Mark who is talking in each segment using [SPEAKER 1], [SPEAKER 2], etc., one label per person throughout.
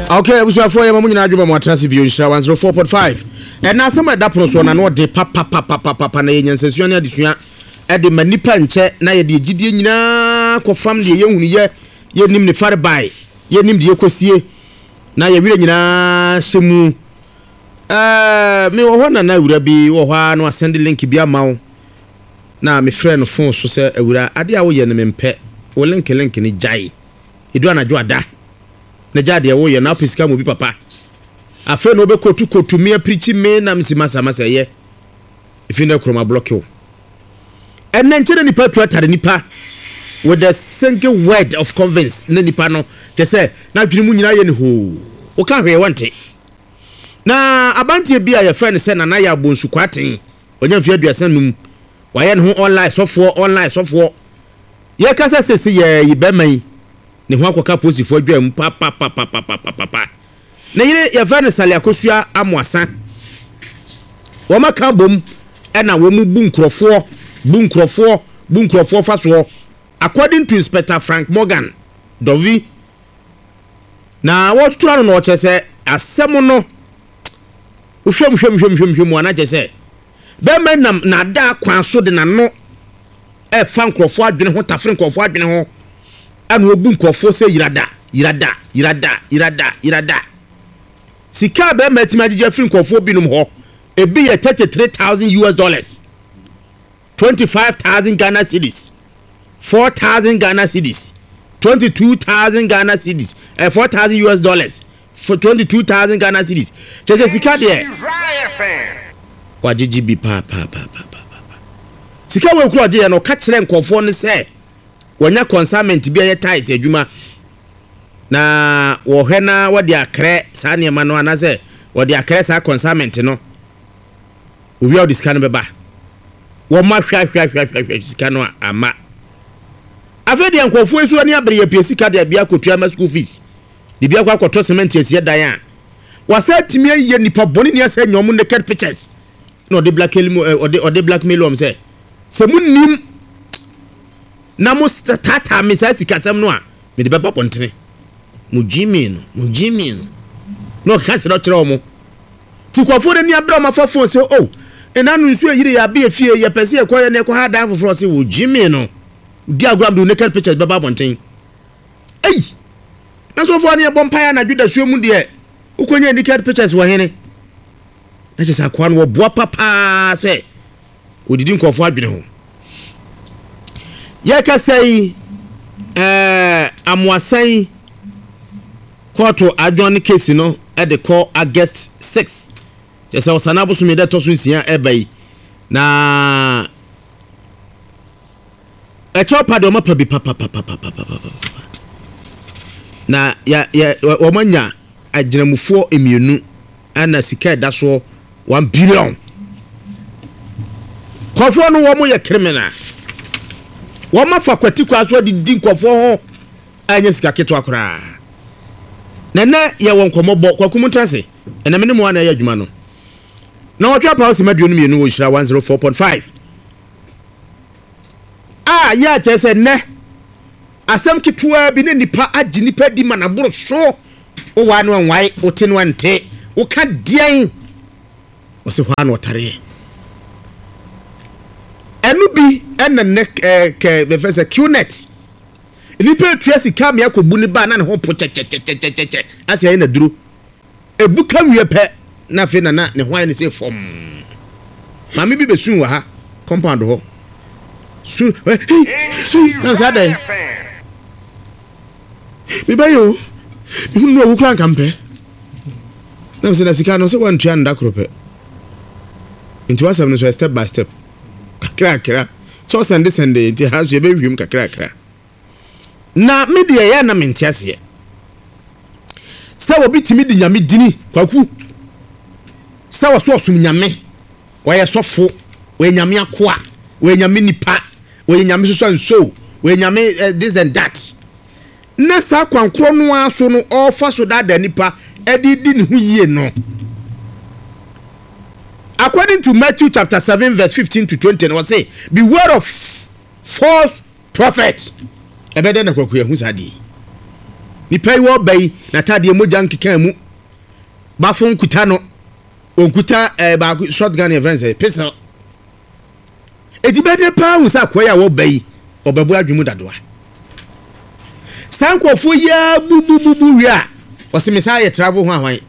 [SPEAKER 1] Okay, we shall for you nyina adwuma mo atrase bi onhira 104.5 and na some da pro so na no de papa na yenyansesuan na adesua e de manipa nche na ye de gidie nyina ko family ye hunu ye nim ne fare bai ye nim de yekosie na ye wire nyina hyemu me wo hona na wura bi wo hwa no send link bi amawo na me friend phone so se awura ade a wo ye ne mempe wo link ni jai edu anajo ada na jade wo ye na pisika mo bi papa afa no be kotu me preach me na masa ye ifi na kroma block you and then chere nipa tu atare nipa with a single word of convince na nipa no je say na dwene mu nyina ye ne ho o ka hwe wante na abantie bia ye friend say na ya bonsu kwaten onya mfia aduasa num wa ye ne ho online sofo ye ka say sesi ye yibeman ne ho akoka posifo adwam pa na yire ye fa ne sale akosua amoasa wo maka bom e na wo mu bunkrofo faso according to Inspector Frank Morgan Dovi na wo tutura no chese asem no uhwem ana chese be men na da kwan so de na no e fa nkrofo adwene ho tafre nkrofo adwene ho anu obu nkrofo se irada sika be metima gije fri nkrofo binum ho ebi ye $33,000 $25,000 Ghana cedis, 4,000 Ghana cedis, 22,000 Ghana cedis, $4,000 for 22,000 Ghana cedis. Chese sika de. Wa GGB pa. Sika we kura je no ka kire nkofo ne se. Wonya consignment bia ye ties adwuma. Na wo hwena wo de akre sa ne ma no anase wo de akre sa consignment no. Owi o diska no beba. Wo ma hwa sika no ama afedi ankofo esu ani abere ye pie sika de bia kotua ma school fees de bia kwa koto cement esi dan a wasa timi ye nipa boni ne asa nyom naked pictures no de blackmail om se munnim na mo tata me sa sika sam no a me de beba pontene mujimi no ka se do kire o mo ti kwafo de ni abere o ma fa phone se oh enanu nsu eyire ya be efie ye pese e koye ne ko ha dan foforo se wo jimi no diagram do naked pictures baba bonten ei na so fo ne bompaya na juda suemu de ukonye naked pictures wo hene na je sa kwa no bo papa se odidi nkofo adwene ho ye ka sei amwasan koto adwon case no e de call August 6 yesa osana bosume de toso nsia ebai na echopa de omapa bi papa na ya omanya agiramufuo emienu ana sika da so 1 billion kofo no wo mo ye criminal wo ma fa kwati kwa so de din kofo ho anya sika keto akora nene ye won komobo kwakumutase ena mene mo ana ye adwuma no na watwa pa osi maduonu mienu wo hira 104.5 ya chese ne asem kitua bi ne nipa agi nipa di manaboro so o wa no nwai o te no ante o ka dian o se hwa no tare enu bi ena ne ke the first qnet nipa tuasi kam ya ko bu ni ba na ne ho po che ase ya na duro ebu kam wie pe na fe na ne hwan ne se fom mami bi besun wa ha compound ho su na sa dai mi bayo mi no wo kran kampe na se na sika no se wan tua nda krope nti wasam no so step by step kakra so send nti ha so e be hwim kakra na media ya na mentiase sa wo bitimi di nyame dini kwaku sa wo so osum nyame wo ye sofo wo nyame akoa wo nyame nipa wo nyame so wo nyame this and that na sa kwankro no aso no ofa so da nipa edidi ne hu yie no according to Matthew chapter 7 verse 15 to 20 and was say beware of false prophets ebede na kwaku ehu sadi nipa yi wo bai na tade moja nkeka mu bafo nkuta no onkuta ba shotgun events pistol ejibede pa hu sa koya wo bai obebu adwemu dadoa sankofo ya bubububu wia osimisa ye travel ho ahwan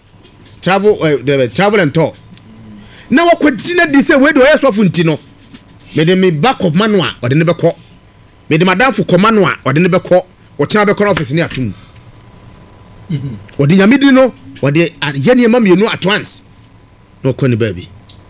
[SPEAKER 1] travel and tour na wakogina di se we do yesofo nti no mede me back of manual ode ne beko mede madamfo komano a ode ne beko o kina beko na office ni atum ode nyamedi no ode ye ne ma mienu at once no koni baby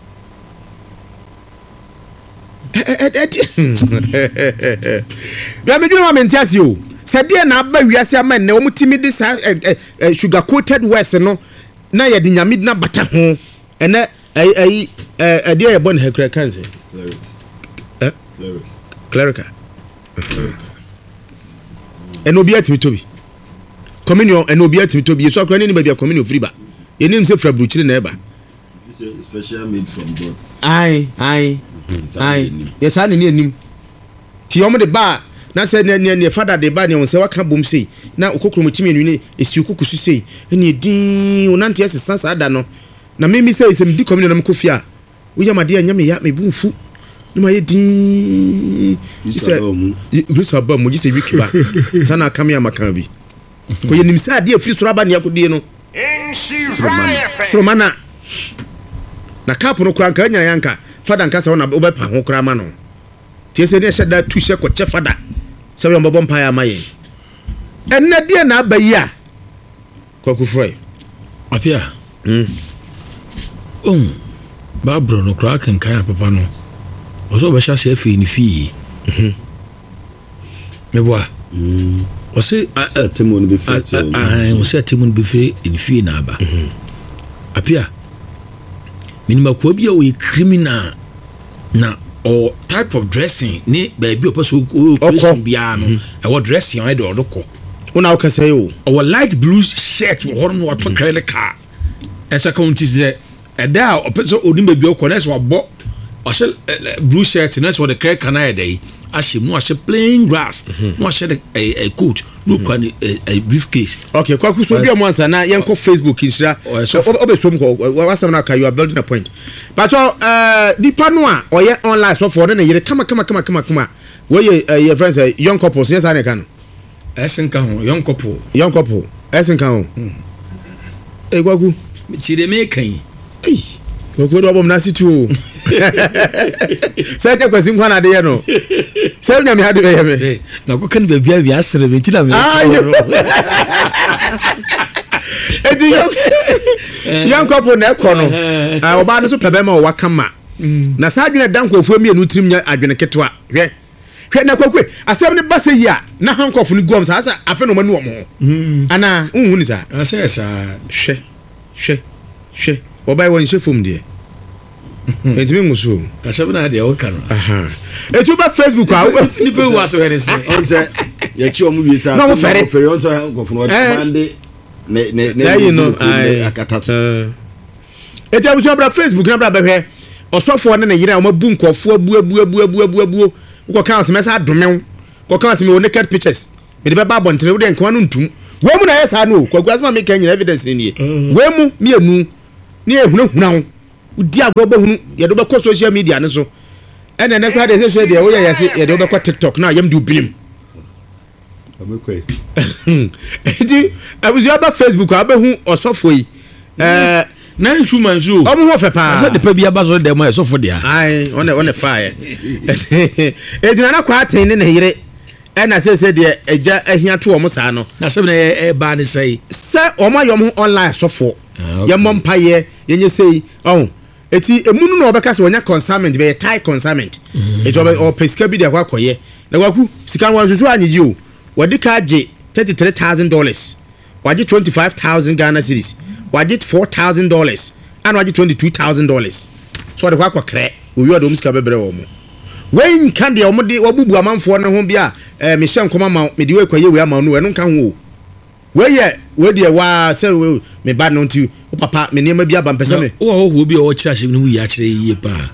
[SPEAKER 1] ya me dwuma mentiasi o se de na aba wiase ama ne o mutimi de sugar coated west no na ye de nyamedi na bata ho ene de ye bon he kanse clerical enobi atimi tobi communion enobi atimi tobi yeso akra ni ba bia communion free ba yenim se fra bruchiri na eba
[SPEAKER 2] special made from God
[SPEAKER 1] ai yes ani ni enim ti omo de ba na se ne father de ba ne won se waka bom sei na okokro mutimi enu ni esi okukusu sei eni din onante ese sansa ada no na mimi sei se mdi communion na mkofia uyamade anyame ya mebunfu numa ye din Grace aba mo gise wiki ba sana kamia makan bi ko ye nimsa ade afiri soro aba ne akodi no Romana na kapo no kranka nya yanka fada nka se wona obepa ho kra ma no tie se ne hyeda tu hye ko che fada se we mbobom pa ya maye enne de na abayi a kokufroi
[SPEAKER 3] apia babro no kra kan kan papa no oso be sha se fi ni fi meboa osi
[SPEAKER 2] timon be fi
[SPEAKER 3] osi timon be fi ni fi na aba apia minima ko bia o criminal na or type of dressing ni baby o person o person bia no e wo dressing e de odoko
[SPEAKER 1] una o kase yo
[SPEAKER 3] o light blue shirt wo horno wa to krele car esa county ze e da o person odin baby o connect wa bo o she blue shirt na so the krele kana e dey mu ashe plain grass mu ashe a coat look on a briefcase
[SPEAKER 1] okay kwaku so bia mo ansa na yenko Facebook insira obesom ko wasam na ka you are building a point but dipa no a oye online so for na yire kama we your friends young couples yes ane kan
[SPEAKER 3] esenka ho young couple
[SPEAKER 1] esenka ho kwaku
[SPEAKER 3] ti de me kan
[SPEAKER 1] kwaku do bom na situ sai ke kwasim kwana de ye no sai nyame hade ye me
[SPEAKER 3] na ko kan be bia asere be ti na me
[SPEAKER 1] eti young couple na ekono oba no so pebe ma o wakama na sa adwene dankofo mienu trim nya adwene ketwa hwe na kwakwe asem ne base yi a na hankofo no guom sa afa no manu omo ana unhu ni sa
[SPEAKER 3] asesa
[SPEAKER 1] hwe oba won shefom de etimi ngusu
[SPEAKER 3] kasabna de o kan
[SPEAKER 1] etu ba Facebook a
[SPEAKER 3] ni pe wa so here se
[SPEAKER 2] onse ye chi omu wiesa
[SPEAKER 1] no fere
[SPEAKER 2] onse hankofo no mande ne
[SPEAKER 1] you know
[SPEAKER 2] akatato
[SPEAKER 1] eti abusu abra Facebook na bra behwe osofo ne yire a mabu nkofo abu ko kan se mesa adome ko kan se me naked pictures me de beba bontere wo de nkan no ntum wo mu na yesa no ko asma me kan nyina evidence ni wo mu me anu ni ehunahuna ho udi agbo hunu ye do be ko social media ne so ene ne kwa de se de wo ye yese ye do be ko TikTok na yam do bilim
[SPEAKER 2] amekwe
[SPEAKER 1] eti abusu aba Facebook abehu osofo yi
[SPEAKER 3] na human so
[SPEAKER 1] omo ho fe pa
[SPEAKER 3] asa de pa bia ba so de mo esofo dia
[SPEAKER 1] ai one fire eti na kwa aten ne yire ena se de eja ahia to omo sa no
[SPEAKER 3] na se na ba ne sei
[SPEAKER 1] se omo yom ho online sofo ye mom paye yenye sei eti emunu na obeka se wonya consignment be tie consignment eti o pesika bi de kwa koye na kwaku sika wan susu anyiji o wadi ka je $33,000 waje $25,000 Ghana cedis waje $4,000 and waje $22,000 so de kwa kre owi odom sika bebre wo mo wen kan de omode wabubu amanfo ne ho bia me hye nkoma ma me de we kwaye we ama no enu kan ho we de wa se we me ba no nti o papa me niam bia ba mpese me
[SPEAKER 3] wo bi o kira hye ne wu ya kire yiye pa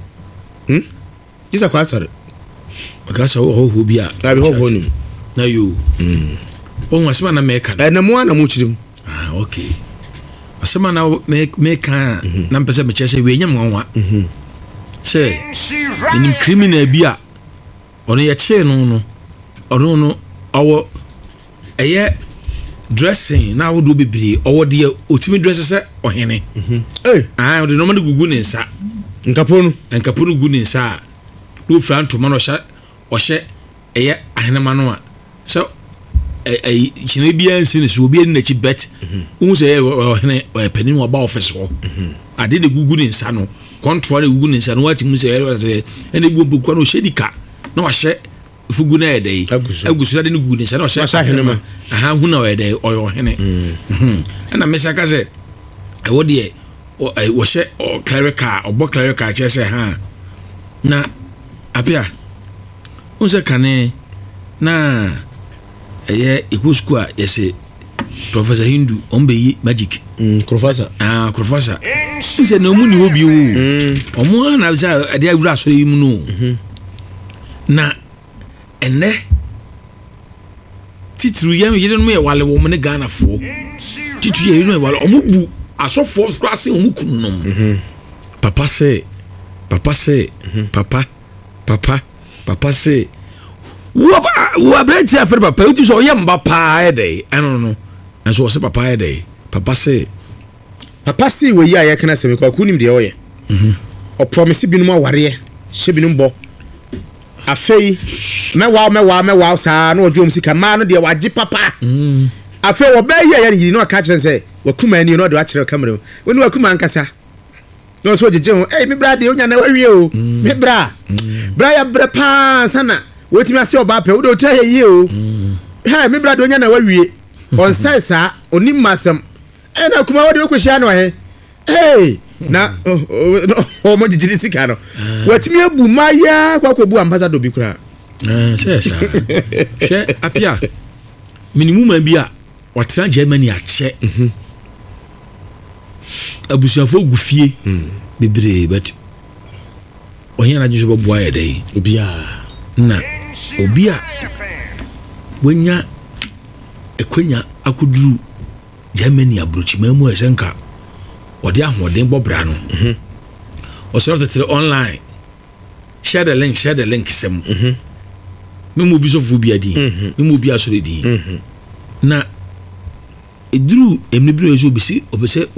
[SPEAKER 1] isa kwa sare
[SPEAKER 3] aka sa wo bi a
[SPEAKER 1] abi ho ni
[SPEAKER 3] na you wɔn asɛm na mɛka
[SPEAKER 1] ɛna mo ana mo kyerɛ mu
[SPEAKER 3] okay asɛm na mɛka na mpɛ sɛ mekyerɛ sɛ wei nyɛ mwanwa sɛ nim criminal bi a ɔno yɛkyee no ɔno no ɔwɔ ɛyɛ dressing na awodoɔ bebree ɔwɔ deɛ ɔtumi dress sɛ ɔhene ɔde nɔɔma no gugu ne nsa
[SPEAKER 1] nkapo no
[SPEAKER 3] gugu ne nsa a na ɔfira ntoma no ɔhyɛ ɛyɛ ahenema no a sɛ kyene biara nsi ne so obi ani n'akyi bet wohu sɛ ɛyɛ ɔhene ɔyɛ panin ɔba office hɔ ade ne gugu ne nsa no kɔntoa ne gugu ne nsa no watimu sɛ ɛne bu mpokua no ɔhyɛ dika na wahyɛ fugu na ɛdɛ yi agusu na de ne gugu ne nsa na ɔhyɛ ahenema hu na ɔyɛ dɛ ɔyɛ ɔhene ɛna mesa ka sɛ ɛwɔ deɛ wɔhyɛ clerical ɔbɔ clerical kyerɛ sɛ ha na apia wo sɛ kane na ɛyɛ ɛkɔ sukuu a yɛsɛ Professor Hindu ɔmbɛyi magic
[SPEAKER 1] Professor
[SPEAKER 3] Professor sɛ na ɔmu ni hɔ bio ɔmo ana sɛ ɛde awura asɔre yi mu no na ɛnɛ titiri yɛn no yɛ wale wɔ mo ne Ghanafoɔ titiri yɛn no yɛ wale ɔmo bu asɔfoɔ so ase ɔmo kunu nom papa sɛ papa sɛ wo abranti afere papa uti so yɛ mba paa ɛdɛ ɛno no ɛnso wɔ sɛ papa ɛdɛ papa sɛ
[SPEAKER 1] wɔ yi a yɛka na sɛ mekɔ akunim deɛ ɔyɛ ɔpromise binom awareɛ hyɛ binom bɔ afei mɛwaa saa na ɔdwom sika maa no deɛ wagye papa afei wɔbɛyɛ yɛ yiri na ɔka kyerɛ sɛ wakuma ani na ɔde wakyerɛ kamera mu wɔne wakuma ankasa na ɔso gyegye ho me bra deɛ wonya na wawie o me bra yɛ brɛ paa sana wotimi ase oba pɛ wo de yie o me bra do nya na wawie on sai sa onim masam na kuma wo de kohyia no na o mo gigiri sika no watimi abu maya kwakobu ambassador bi kura
[SPEAKER 3] sɛ hwɛ apia minimum ma bi a wɔtena Germany akyɛ abusuafo gufie bebree but ɔhia na dwuso bɔboa yɛ dɛ na obi a wonya ekonya akuduru Germany abrochi mamu esenka odi ahoden bobra no o to online share the link sem memu bi so fu bi adi memu bi asore di na eduru emnibiro ezo obese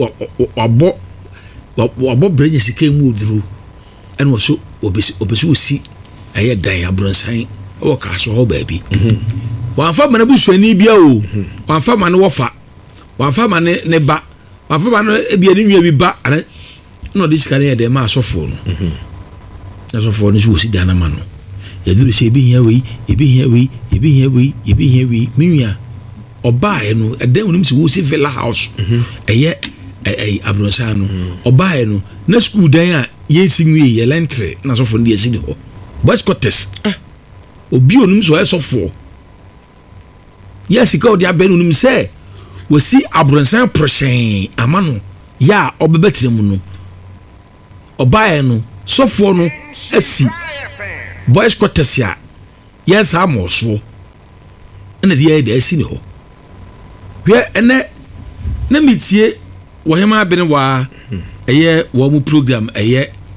[SPEAKER 3] wabo brenya sika mu oduru ene wo so obese osi ɛyɛ dan abronsan ɛwɔ kaaso hɔ baabi wanfa ma na busuani bia o wanfa ma ne wɔfa wanfa ma ne ba wanfa ma no ebia ne nwa bi ba ana na ɔde sika ne yɛ dɛ ma asɔfo no asɔfo no so wosi dan ma no yɛduru sɛ ebi hia wei minua ɔbaa no ɛdan wonim sɛ wosi villa house ɛyɛ abronsan no ɔbaa no na school dan a yɛsi nwie yɛ lentre na asɔfo no de yɛsi ne hɔ boys quarters obi onum so esofo yesika odi abenu num se wosi abronsan proshen amano ya obebetre mu no obae no sofo no asi boys quarters ya yes amoso ena die de asi ne ho hwe ene na mitie wo hema bene wa eye wo mu program eye